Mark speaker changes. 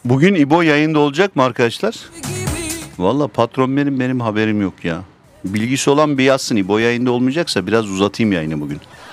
Speaker 1: Bugün İbo yayında olacak mı arkadaşlar? Valla patron benim haberim yok ya. Bilgisi olan bir yazsın. İbo yayında olmayacaksa biraz uzatayım yayını bugün.